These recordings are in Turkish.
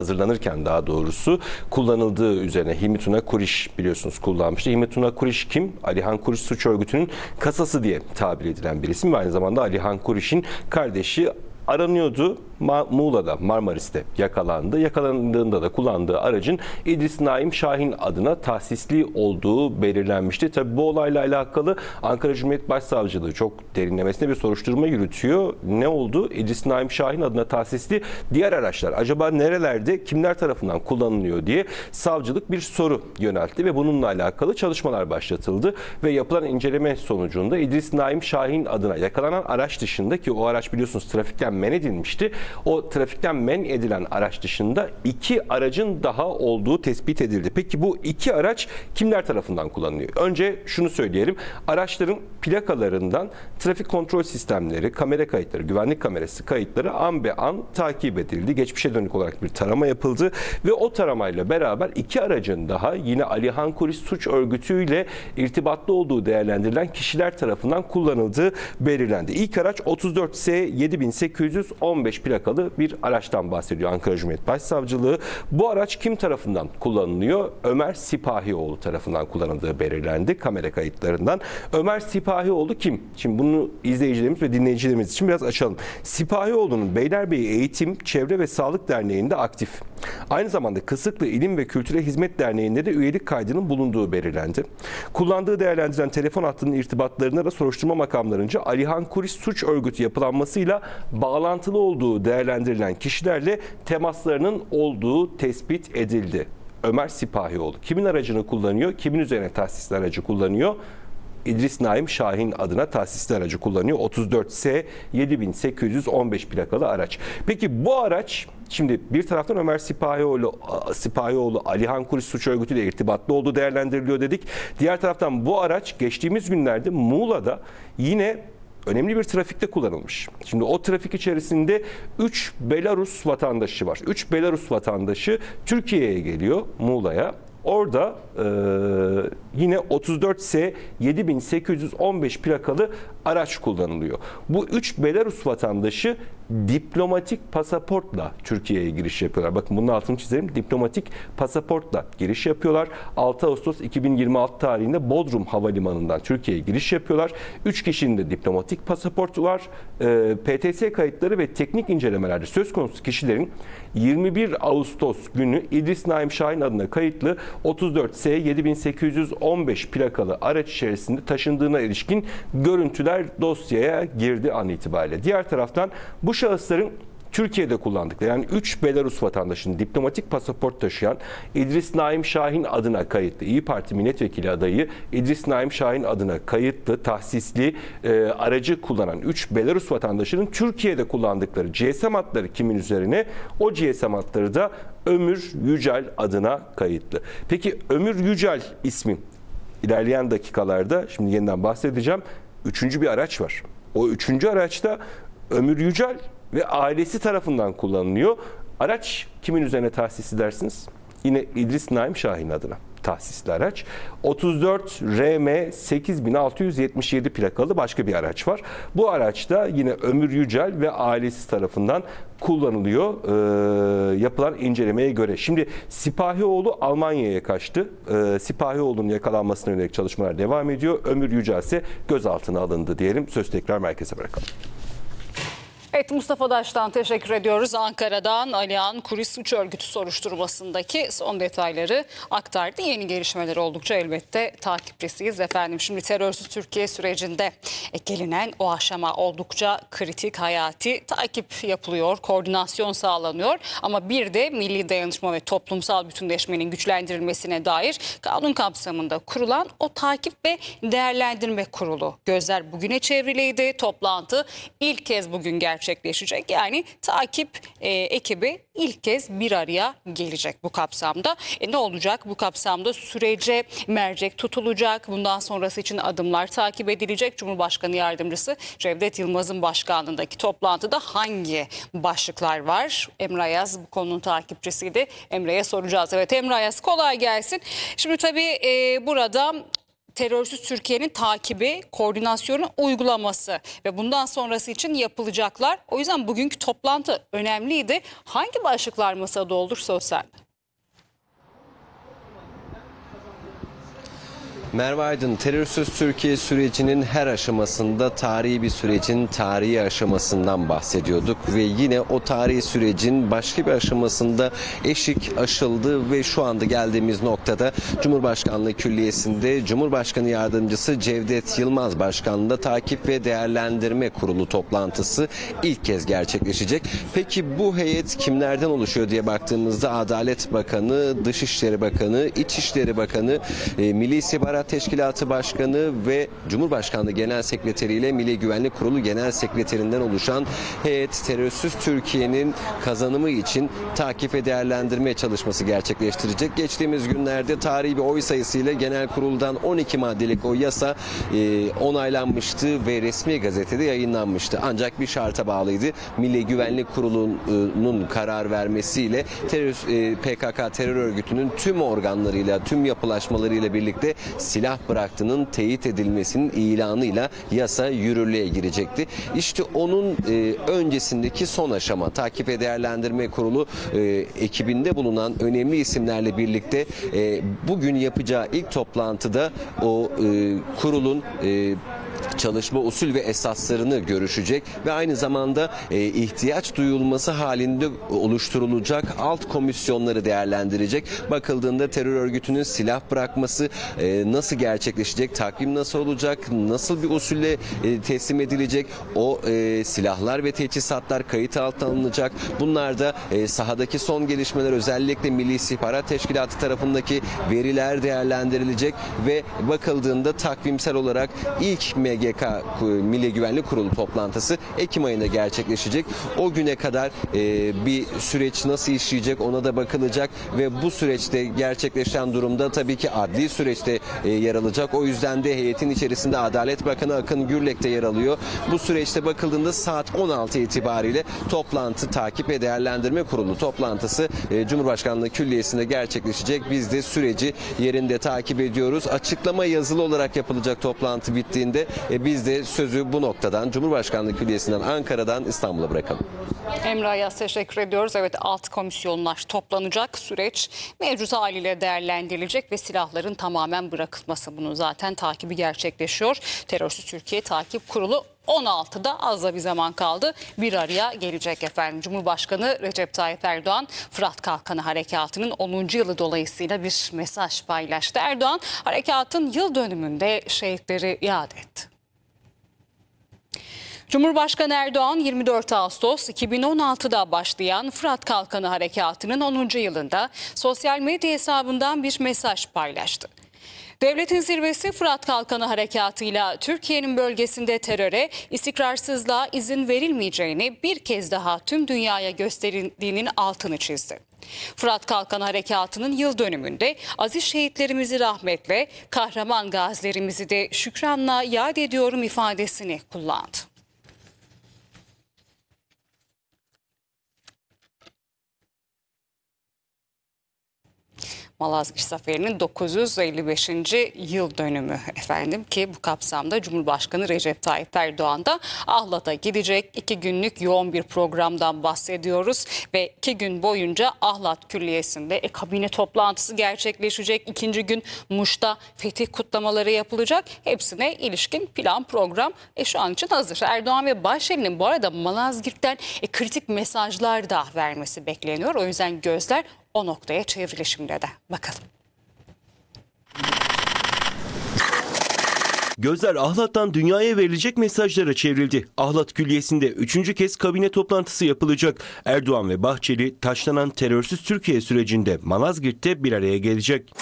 hazırlanırken daha doğrusu kullanıldığı üzerine Hilmi Tuna Kuriş biliyorsunuz kullanmıştı. Hilmi Tuna Kuriş kim? Alihan Kuriş suç örgütünün kasası diye tabir edilen bir isim ve aynı zamanda Alihan Kuriş'in kardeşi aranıyordu. Muğla'da, Marmaris'te yakalandı. Yakalandığında da kullandığı aracın İdris Naim Şahin adına tahsisli olduğu belirlenmişti. Tabii bu olayla alakalı Ankara Cumhuriyet Başsavcılığı çok derinlemesine bir soruşturma yürütüyor. Ne oldu? İdris Naim Şahin adına tahsisli diğer araçlar acaba nerelerde, kimler tarafından kullanılıyor diye savcılık bir soru yöneltti ve bununla alakalı çalışmalar başlatıldı ve yapılan inceleme sonucunda İdris Naim Şahin adına yakalanan araç dışında, ki o araç biliyorsunuz trafikten men edilmişti. O trafikten men edilen araç dışında 2 aracın daha olduğu tespit edildi. Peki bu 2 araç kimler tarafından kullanılıyor? Önce şunu söyleyelim. Araçların plakalarından trafik kontrol sistemleri, kamera kayıtları, güvenlik kamerası kayıtları an be an takip edildi. Geçmişe dönük olarak bir tarama yapıldı ve o taramayla beraber 2 aracın daha yine Alihan Kuriş suç örgütüyle irtibatlı olduğu değerlendirilen kişiler tarafından kullanıldığı belirlendi. İlk araç 34S 7815 plakalı bir araçtan bahsediyor Ankara Cumhuriyet Başsavcılığı. Bu araç kim tarafından kullanılıyor? Ömer Sipahioğlu tarafından kullanıldığı belirlendi kamera kayıtlarından. Ömer Sipahioğlu kim? Şimdi bunu izleyicilerimiz ve dinleyicilerimiz için biraz açalım. Sipahioğlu'nun Beylerbeyi Eğitim, Çevre ve Sağlık Derneği'nde aktif. Aynı zamanda Kısıklı İlim ve Kültüre Hizmet Derneği'nde de üyelik kaydının bulunduğu belirlendi. Kullandığı değerlendirilen telefon hattının irtibatlarına da soruşturma makamlarınca Alihan Kuriş suç örgütü yapılanmasıyla bağlantılı olduğu değerlendirilen kişilerle temaslarının olduğu tespit edildi. Ömer Sipahioğlu kimin aracını kullanıyor? Kimin üzerine tahsisli aracı kullanıyor? İdris Naim Şahin adına tahsisli aracı kullanıyor. 34S 7815 plakalı araç. Peki bu araç, şimdi bir taraftan Ömer Sipahioğlu Alihan Kuriş suç örgütüyle irtibatlı olduğu değerlendiriliyor dedik. Diğer taraftan bu araç geçtiğimiz günlerde Muğla'da yine önemli bir trafikte kullanılmış. Şimdi o trafik içerisinde 3 Belarus vatandaşı var. 3 Belarus vatandaşı Türkiye'ye geliyor, Muğla'ya. Orada yine 34S 7815 plakalı araç kullanılıyor. Bu 3 Belarus vatandaşı diplomatik pasaportla Türkiye'ye giriş yapıyorlar. Bakın bunun altını çizelim. Diplomatik pasaportla giriş yapıyorlar. 6 Ağustos 2026 tarihinde Bodrum Havalimanı'ndan Türkiye'ye giriş yapıyorlar. 3 kişinin de diplomatik pasaportu var. PTS kayıtları ve teknik incelemelerde söz konusu kişilerin 21 Ağustos günü İdris Naim Şahin adına kayıtlı 34S 7815 plakalı araç içerisinde taşındığına ilişkin görüntüler dosyaya girdi an itibariyle. Diğer taraftan bu şahısların Türkiye'de kullandıkları, yani 3 Belarus vatandaşının diplomatik pasaport taşıyan İdris Naim Şahin adına kayıtlı İYİ Parti milletvekili adayı İdris Naim Şahin adına kayıtlı tahsisli aracı kullanan 3 Belarus vatandaşının Türkiye'de kullandıkları GSM hatları kimin üzerine? O GSM hatları da Ömür Yücel adına kayıtlı. Peki Ömür Yücel ismi ilerleyen dakikalarda şimdi yeniden bahsedeceğim. 3. bir araç var. O 3. araçta Ömür Yücel ve ailesi tarafından kullanılıyor. Araç kimin üzerine tahsisli dersiniz? Yine İdris Naim Şahin adına tahsisli araç. 34 RM 8677 plakalı başka bir araç var. Bu araçta yine Ömür Yücel ve ailesi tarafından kullanılıyor yapılan incelemeye göre. Şimdi Sipahioğlu Almanya'ya kaçtı. Sipahioğlu'nun yakalanmasına yönelik çalışmalar devam ediyor. Ömür Yücel ise gözaltına alındı diyelim. Söz tekrar merkeze bırakalım. Evet, Mustafa Daş'tan teşekkür ediyoruz. Ankara'dan Alihan Kuriş suç örgütü soruşturmasındaki son detayları aktardı. Yeni gelişmeler oldukça elbette takipçisiyiz efendim. Şimdi terörsüz Türkiye sürecinde gelinen o aşama oldukça kritik, hayati takip yapılıyor, koordinasyon sağlanıyor. Ama bir de milli dayanışma ve toplumsal bütünleşmenin güçlendirilmesine dair kanun kapsamında kurulan o takip ve değerlendirme kurulu. Gözler bugüne çevriliydi. Toplantı ilk kez bugün gerçekleşecek. Yani takip ekibi ilk kez bir araya gelecek bu kapsamda. Ne olacak? Bu kapsamda sürece mercek tutulacak. Bundan sonrası için adımlar takip edilecek. Cumhurbaşkanı Yardımcısı Cevdet Yılmaz'ın başkanlığındaki toplantıda hangi başlıklar var? Emre Ayaz bu konunun takipçisiydi. Emre'ye soracağız. Evet Emre Ayaz, kolay gelsin. Şimdi tabii burada terörsüz Türkiye'nin takibi, koordinasyonu, uygulaması ve bundan sonrası için yapılacaklar. O yüzden bugünkü toplantı önemliydi. Hangi başlıklar masada olur sosyal? Merve Aydın, terörsüz Türkiye sürecinin her aşamasında tarihi bir sürecin tarihi aşamasından bahsediyorduk ve yine o tarihi sürecin başka bir aşamasında eşik aşıldı ve şu anda geldiğimiz noktada Cumhurbaşkanlığı Külliyesi'nde Cumhurbaşkanı Yardımcısı Cevdet Yılmaz Başkanlığı'nda Takip ve Değerlendirme Kurulu toplantısı ilk kez gerçekleşecek. Peki bu heyet kimlerden oluşuyor diye baktığımızda Adalet Bakanı, Dışişleri Bakanı, İçişleri Bakanı, Milli İstihbarat Teşkilatı Başkanı ve Cumhurbaşkanlığı Genel Sekreteri ile Milli Güvenlik Kurulu Genel Sekreterinden oluşan heyet terörsüz Türkiye'nin kazanımı için takip ve değerlendirme çalışması gerçekleştirecek. Geçtiğimiz günlerde tarihi bir oy sayısıyla Genel Kurul'dan 12 maddelik o yasa onaylanmıştı ve resmi gazetede yayınlanmıştı. Ancak bir şarta bağlıydı. Milli Güvenlik Kurulu'nun karar vermesiyle PKK terör örgütünün tüm organlarıyla, tüm yapılaşmalarıyla birlikte silah bıraktığının teyit edilmesinin ilanıyla yasa yürürlüğe girecekti. İşte onun öncesindeki son aşama Takip ve Değerlendirme Kurulu ekibinde bulunan önemli isimlerle birlikte bugün yapacağı ilk toplantıda o kurulun çalışma usul ve esaslarını görüşecek ve aynı zamanda ihtiyaç duyulması halinde oluşturulacak alt komisyonları değerlendirecek. Bakıldığında terör örgütünün silah bırakması nasıl gerçekleşecek, takvim nasıl olacak, nasıl bir usulle teslim edilecek, o silahlar ve teçhizatlar kayıt altına alınacak. Bunlar da sahadaki son gelişmeler, özellikle Milli İstihbarat Teşkilatı tarafındaki veriler değerlendirilecek ve bakıldığında takvimsel olarak ilk MGK Milli Güvenlik Kurulu toplantısı Ekim ayında gerçekleşecek. O güne kadar bir süreç nasıl işleyecek ona da bakılacak ve bu süreçte gerçekleşen durumda tabii ki adli süreçte yer alacak. O yüzden de heyetin içerisinde Adalet Bakanı Akın Gürlek de yer alıyor. Bu süreçte bakıldığında saat 16 itibariyle Takip ve Değerlendirme Kurulu toplantısı Cumhurbaşkanlığı Külliyesi'nde gerçekleşecek. Biz de süreci yerinde takip ediyoruz. Açıklama yazılı olarak yapılacak toplantı bittiğinde biz de sözü bu noktadan Cumhurbaşkanlığı Külliyesi'nden Ankara'dan İstanbul'a bırakalım. Emre Ayaz teşekkür ediyoruz. Evet, alt komisyonlar toplanacak, süreç mevcut haliyle değerlendirilecek ve silahların tamamen bırakılması, bunun zaten takibi gerçekleşiyor. Terörsüz Türkiye Takip Kurulu 16'da az da bir zaman kaldı. Bir araya gelecek efendim. Cumhurbaşkanı Recep Tayyip Erdoğan Fırat Kalkanı Harekatı'nın 10. yılı dolayısıyla bir mesaj paylaştı. Erdoğan harekatın yıl dönümünde şehitleri yad etti. Cumhurbaşkanı Erdoğan 24 Ağustos 2016'da başlayan Fırat Kalkanı Harekatı'nın 10. yılında sosyal medya hesabından bir mesaj paylaştı. Devletin zirvesi Fırat Kalkanı Harekatı'yla Türkiye'nin bölgesinde teröre, istikrarsızlığa izin verilmeyeceğini bir kez daha tüm dünyaya gösterildiğinin altını çizdi. Fırat Kalkanı Harekatı'nın yıl dönümünde aziz şehitlerimizi rahmetle, kahraman gazilerimizi de şükranla yad ediyorum ifadesini kullandı. Malazgirt Zaferi'nin 955. yıl dönümü efendim ki bu kapsamda Cumhurbaşkanı Recep Tayyip Erdoğan da Ahlat'a gidecek. 2 günlük yoğun bir programdan bahsediyoruz ve 2 gün boyunca Ahlat Külliyesi'nde kabine toplantısı gerçekleşecek. 2. gün Muş'ta fetih kutlamaları yapılacak. Hepsine ilişkin plan program şu an için hazır. Erdoğan ve Bahçeli'nin bu arada Malazgirt'ten kritik mesajlar da vermesi bekleniyor. O yüzden gözler o noktaya çevrili şimdi de. Bakalım. Gözler Ahlat'tan dünyaya verilecek mesajlara çevrildi. Ahlat Külliyesi'nde 3. kez kabine toplantısı yapılacak. Erdoğan ve Bahçeli taşlanan terörsüz Türkiye sürecinde Malazgirt'te bir araya gelecek.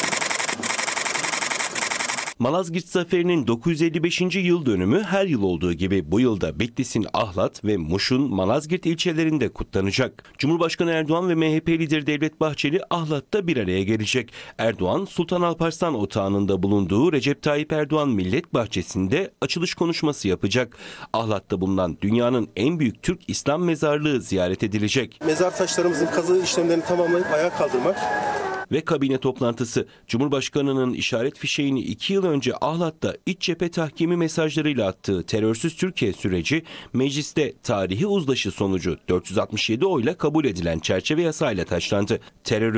Malazgirt Zaferi'nin 955. yıl dönümü her yıl olduğu gibi bu yılda Bitlis'in Ahlat ve Muş'un Malazgirt ilçelerinde kutlanacak. Cumhurbaşkanı Erdoğan ve MHP lideri Devlet Bahçeli Ahlat'ta bir araya gelecek. Erdoğan, Sultan Alparslan Otağı'nda bulunduğu Recep Tayyip Erdoğan Millet Bahçesi'nde açılış konuşması yapacak. Ahlat'ta bulunan dünyanın en büyük Türk İslam mezarlığı ziyaret edilecek. Mezar taşlarımızın kazı işlemlerini tamamlayıp ayağa kaldırmak ve kabine toplantısı. Cumhurbaşkanının işaret fişeğini 2 yıl önce Ahlat'ta iç cephe tahkimi mesajlarıyla attığı terörsüz Türkiye süreci mecliste tarihi uzlaşı sonucu 467 oyla kabul edilen çerçeve yasayla taşlandı. Terörü